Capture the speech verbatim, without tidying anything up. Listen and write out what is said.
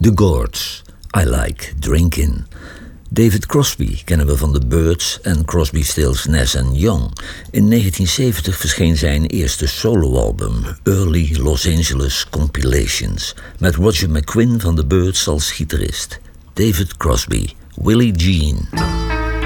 The Gorge, I Like Drinkin'. David Crosby kennen we van The Byrds en Crosby, Stills, Nash and Young. In negentien zeventig verscheen zijn eerste soloalbum, Early Los Angeles Compilations, met Roger McGuinn van The Byrds als gitarist. David Crosby, Willie Jean.